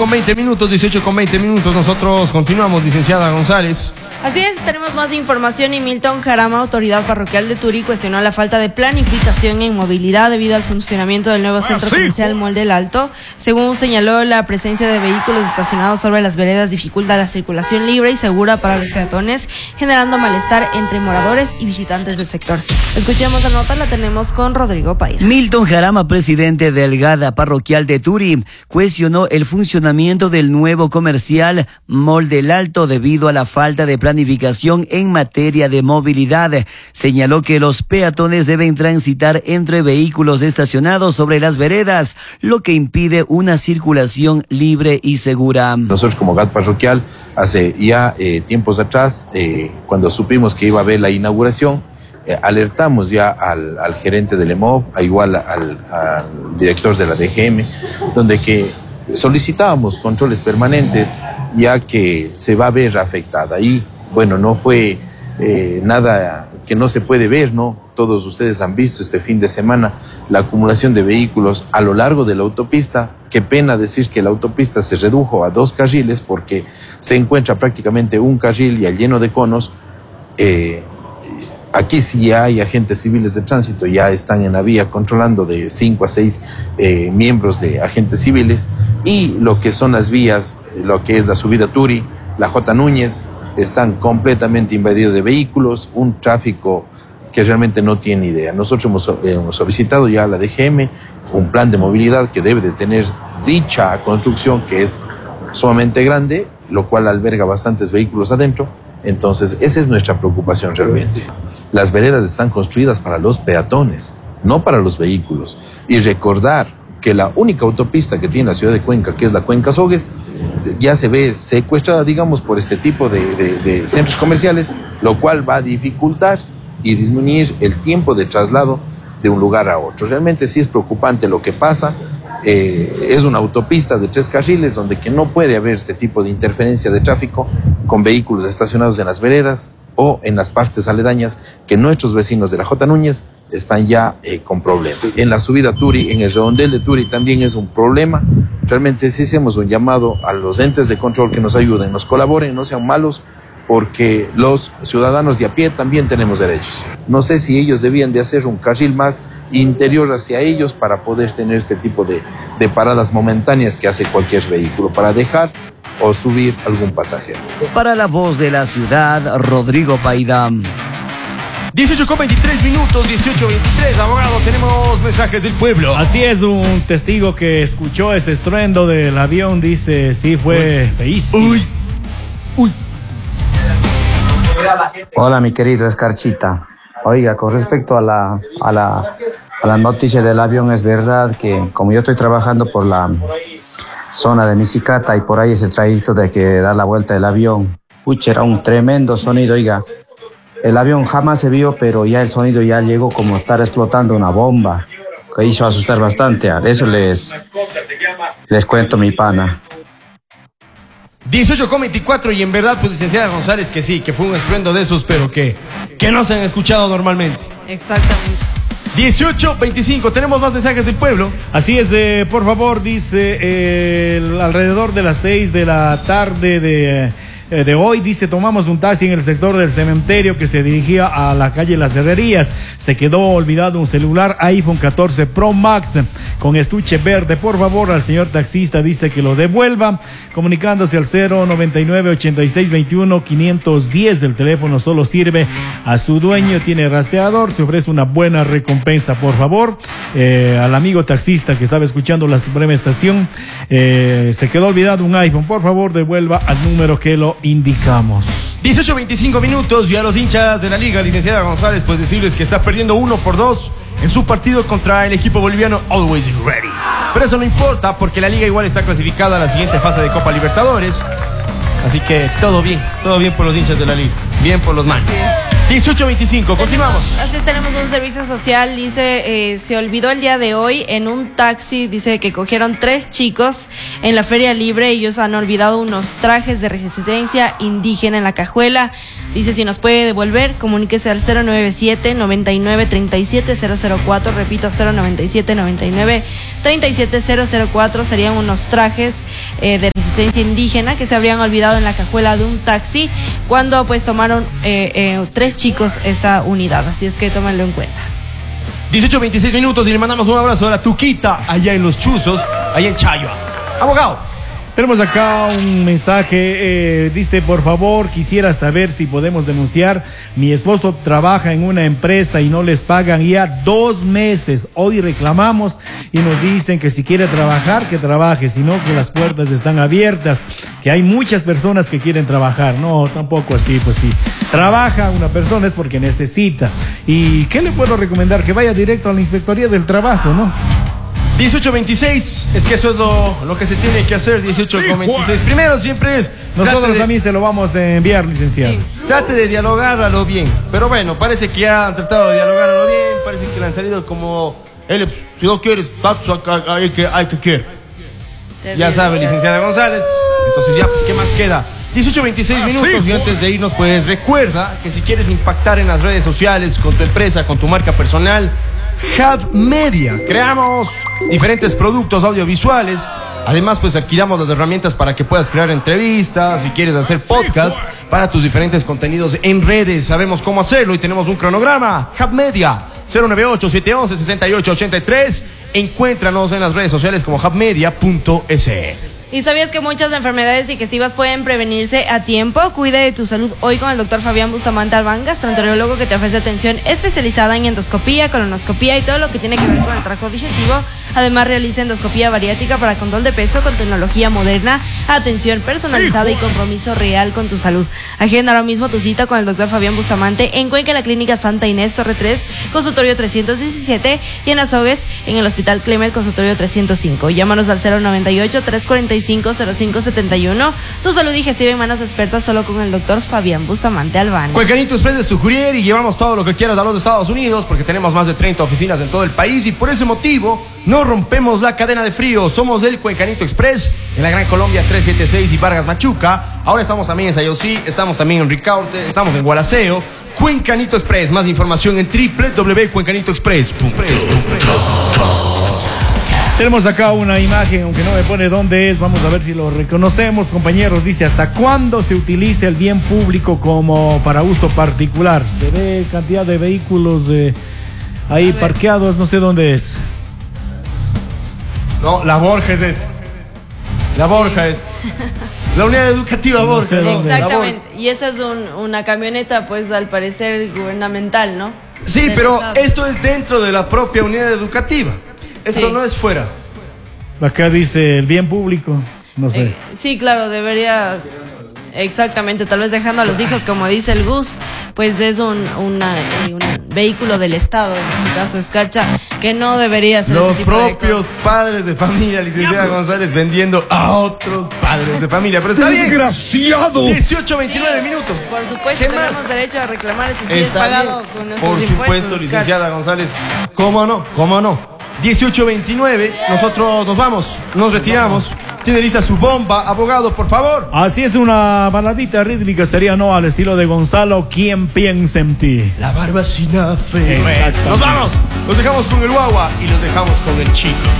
con 20 minutos, 18 con 20 minutos. Nosotros continuamos, licenciada González. Así es, tenemos más información y Milton Jarama, autoridad parroquial de Turi, cuestionó la falta de planificación en movilidad debido al funcionamiento del nuevo centro comercial Mall del Alto. Según señaló, la presencia de vehículos estacionados sobre las veredas dificulta la circulación libre y segura para los peatones, generando malestar entre moradores y visitantes del sector. Escuchemos la nota, la tenemos con Rodrigo Paida. Milton Jarama, presidente delegada parroquial de Turi, cuestionó el funcionamiento del nuevo comercial Mall del Alto debido a la falta de planificación en materia de movilidad. Señaló que los peatones deben transitar entre vehículos estacionados sobre las veredas, lo que impide una circulación libre y segura. Nosotros como GAT parroquial, hace ya tiempos atrás, cuando supimos que iba a haber la inauguración, alertamos ya al gerente del EMOV, igual al director de la DGM, donde que solicitábamos controles permanentes, ya que se va a ver afectada. Y bueno, no fue nada que no se puede ver, ¿no? Todos ustedes han visto este fin de semana la acumulación de vehículos a lo largo de la autopista. Qué pena decir que la autopista se redujo a 2 carriles porque se encuentra prácticamente un carril ya lleno de conos. Aquí sí ya hay agentes civiles de tránsito, ya están en la vía controlando de 5 a 6 miembros de agentes civiles, y lo que son las vías, lo que es la subida Turi, la J. Núñez, están completamente invadidos de vehículos, un tráfico que realmente no tiene idea. Nosotros hemos solicitado ya a la DGM un plan de movilidad que debe de tener dicha construcción, que es sumamente grande, lo cual alberga bastantes vehículos adentro. Entonces, esa es nuestra preocupación realmente. Las veredas están construidas para los peatones, no para los vehículos. Y recordar que la única autopista que tiene la ciudad de Cuenca, que es la Cuenca-Sogues, ya se ve secuestrada, digamos, por este tipo de centros comerciales, lo cual va a dificultar y disminuir el tiempo de traslado de un lugar a otro. Realmente sí es preocupante lo que pasa. Es una autopista de 3 carriles donde que no puede haber este tipo de interferencia de tráfico con vehículos estacionados en las veredas o en las partes aledañas, que nuestros vecinos de la J. Núñez están ya con problemas. En la subida Turi, en el redondel de Turi también es un problema. Realmente sí hacemos un llamado a los entes de control que nos ayuden, nos colaboren, no sean malos, porque los ciudadanos de a pie también tenemos derechos. No sé si ellos debían de hacer un carril más interior hacia ellos para poder tener este tipo de paradas momentáneas que hace cualquier vehículo, para dejar o subir algún pasajero. Para La Voz de la Ciudad, Rodrigo Paida. 18 con 23 minutos, 18:23, abogado, tenemos mensajes del pueblo. Así es, un testigo que escuchó ese estruendo del avión dice, sí, fue feísimo. Uy. Hola, mi querido Escarchita. Oiga, con respecto a la noticia del avión, es verdad que como yo estoy trabajando por la zona de Misicata y por ahí ese trayecto de que da la vuelta del avión, pucha, era un tremendo sonido, oiga. El avión jamás se vio, pero ya el sonido ya llegó como estar explotando una bomba, que hizo asustar bastante. Eso les cuento, mi pana. 18:24, y en verdad, pues, licenciada González, que sí, que fue un estruendo de esos, pero que no se han escuchado normalmente. Exactamente. 18:25, tenemos más mensajes del pueblo. Así es, por favor, dice, alrededor de las 6 de la tarde de hoy, dice, tomamos un taxi en el sector del cementerio que se dirigía a la calle Las Herrerías. Se quedó olvidado un celular iPhone 14 Pro Max con estuche verde. Por favor, al señor taxista dice que lo devuelva, comunicándose al 099-8621-510 del teléfono. Solo sirve a su dueño, tiene rastreador, se ofrece una buena recompensa. Por favor, al amigo taxista que estaba escuchando la Suprema Estación, se quedó olvidado un iPhone. Por favor, devuelva al número que lo indicamos. 18:25 minutos, y a los hinchas de la liga, licenciada González, pues decirles que está perdiendo 1-2 en su partido contra el equipo boliviano Always Ready. Pero eso no importa, porque la liga igual está clasificada a la siguiente fase de Copa Libertadores. Así que todo bien por los hinchas de la liga, bien por los manes. 18:25, continuamos. Así tenemos un servicio social, dice, se olvidó el día de hoy en un taxi, dice que cogieron 3 chicos en la feria libre, ellos han olvidado unos trajes de resistencia indígena en la cajuela, dice si nos puede devolver, comuníquese al 097-99-37-004, repito 097-99-37-004, serían unos trajes de resistencia indígena que se habrían olvidado en la cajuela de un taxi cuando pues tomaron 3 chicos esta unidad, así es que tómenlo en cuenta. 18:26 minutos y le mandamos un abrazo a la Tuquita allá en Los Chuzos, allá en Chayua. Abogado. Tenemos acá un mensaje, dice, por favor, quisiera saber si podemos denunciar. Mi esposo trabaja en una empresa y no les pagan ya 2 meses. Hoy reclamamos y nos dicen que si quiere trabajar, que trabaje, sino que las puertas están abiertas, que hay muchas personas que quieren trabajar. No, tampoco así, pues sí. Trabaja una persona es porque necesita. ¿Y qué le puedo recomendar? Que vaya directo a la Inspectoría del Trabajo, ¿no? 18:26, es que eso es lo que se tiene que hacer, 18:26. Primero siempre es... Nosotros también se lo vamos a enviar, licenciado. Sí. Trate de dialogar a lo bien, pero bueno, parece que ya han tratado de dialogar a lo bien, parece que le han salido como... si no quieres, hay que querer. Ya sabe, licenciada González, entonces ya, pues, ¿qué más queda? 18:26 minutos y antes de irnos, pues recuerda que si quieres impactar en las redes sociales, con tu empresa, con tu marca personal, Hub Media. Creamos diferentes productos audiovisuales. Además, pues adquiramos las herramientas para que puedas crear entrevistas, si quieres hacer podcast para tus diferentes contenidos en redes. Sabemos cómo hacerlo y tenemos un cronograma. Hub Media, 098-711-6883. Encuéntranos en las redes sociales como hubmedia.se. ¿Y sabías que muchas enfermedades digestivas pueden prevenirse a tiempo? Cuide de tu salud hoy con el doctor Fabián Bustamante Albán, gastroenterólogo que te ofrece atención especializada en endoscopía, colonoscopía y todo lo que tiene que ver con el tracto digestivo. Además, realiza endoscopía bariátrica para control de peso con tecnología moderna, atención personalizada y compromiso real con tu salud. Agenda ahora mismo tu cita con el doctor Fabián Bustamante en Cuenca, en la Clínica Santa Inés, Torre 3, consultorio 317, y en Azogues, en el Hospital Clemer, consultorio 305. Llámanos al 098-345-0571. Tu salud digestiva en manos expertas solo con el doctor Fabián Bustamante Albán. Cuencanito Express es tu courier y llevamos todo lo que quieras a los Estados Unidos porque tenemos más de 30 oficinas en todo el país y por ese motivo no rompemos la cadena de frío. Somos el Cuencanito Express en la Gran Colombia 376 y Vargas Machuca. Ahora estamos también en Sayosí, estamos también en Ricaurte, estamos en Gualaceo. Cuencanito Express, más información en www.cuencanitoexpress.com. Tenemos acá una imagen, aunque no me pone dónde es, vamos a ver si lo reconocemos, compañeros. Dice, ¿hasta cuándo se utiliza el bien público como para uso particular? Se ve cantidad de vehículos ahí parqueados, no sé dónde es. No, la Borges es. La Borges es. La unidad educativa No Borges. sé dónde. Exactamente, y esa es una camioneta, pues al parecer gubernamental, ¿no? Sí, Del pero Estado. esto es dentro de la propia unidad educativa. Esto Sí. no es fuera. Acá dice el bien público, no sé. Sí, claro, debería, exactamente, tal vez dejando a los hijos, como dice el Gus, pues es un vehículo del Estado, en este caso Escarcha, que no debería ser Los ese tipo de propios cosas. padres de familia, licenciada González, vendiendo a otros padres de familia. Pero está bien. ¡Desgraciado! 18:29 minutos. Por supuesto, ¿Qué tenemos más? derecho a reclamar ese sí es Está pagado bien. con nuestros Por impuestos, supuesto, Escarcha. licenciada González. ¿Cómo no? ¿Cómo no? 18:29, nosotros nos vamos, nos retiramos. Tiene lista su bomba, abogado, por favor. Así es, una baladita rítmica sería, ¿no? Al estilo de Gonzalo, ¿quién piensa en ti? La barba sin fe. Exactamente. Nos vamos, los dejamos con el guagua y los dejamos con el chico.